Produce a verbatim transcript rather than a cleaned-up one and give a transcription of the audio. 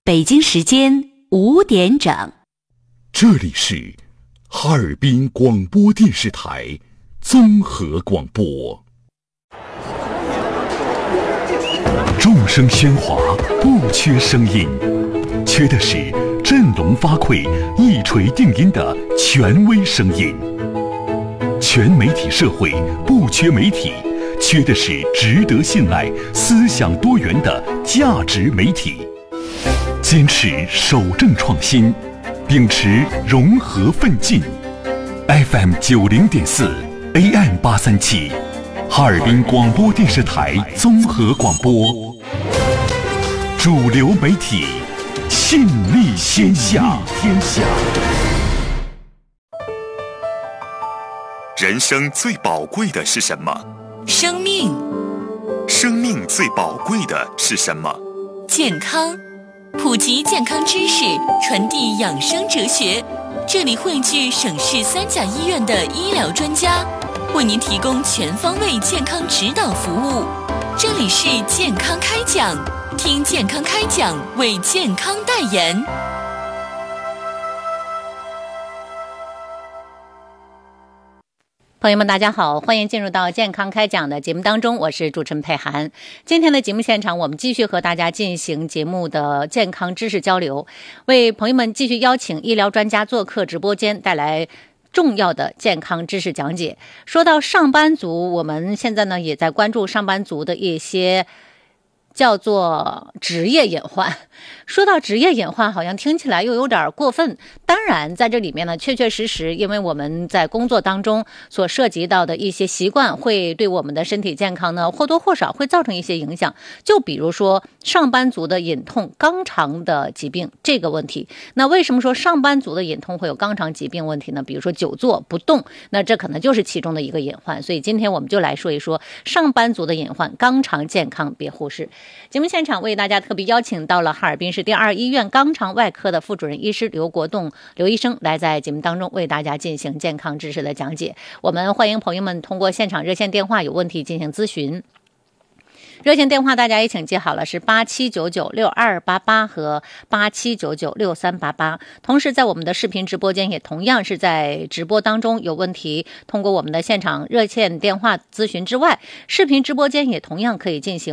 北京时间五点整， 这里是哈尔滨广播电视台综合广播。众声喧哗，不缺声音，缺的是振聋发聩、一锤定音的权威声音。全媒体社会不缺媒体，缺的是值得信赖、思想多元的价值媒体。坚持守正创新，秉持融合奋进。F M 九零点四 A M 八三七，哈尔滨广播电视台综合广播，主流媒体，信力天下。天下。 人生最宝贵的是什么？ 生命。 生命最宝贵的是什么？ 健康。普及健康知识，传递养生哲学。这里汇聚省市三甲医院的医疗专家，为您提供全方位健康指导服务。这里是健康开讲，听健康开讲，为健康代言。 朋友们大家好，欢迎进入到健康开讲的节目当中，我是主持人佩涵。今天的节目现场，我们继续和大家进行节目的健康知识交流，为朋友们继续邀请医疗专家做客直播间，带来重要的健康知识讲解。说到上班族，我们现在呢也在关注上班族的一些叫做职业隐患。说到职业隐患，好像听起来又有点过分。当然在这里面呢，确确实实因为我们在工作当中所涉及到的一些习惯，会对我们的身体健康呢或多或少会造成一些影响。就比如说上班族的隐痛、肛肠的疾病这个问题。那为什么说上班族的隐痛会有肛肠疾病问题呢？比如说久坐不动，那这可能就是其中的一个隐患。所以今天我们就来说一说上班族的隐患，肛肠健康别忽视。节目现场为大家特别邀请到了哈尔滨市第二医院肛肠外科的副主任医师刘国栋刘医生，来在节目当中为大家进行健康知识的讲解。我们欢迎朋友们通过现场热线电话有问题进行咨询。热线电话大家也请记好了，是八七九九六二八八和八七九九六三八八。同时在我们的视频直播间也同样是在直播当中有问题，通过我们的现场热线电话咨询之外，视频直播间也同样可以进行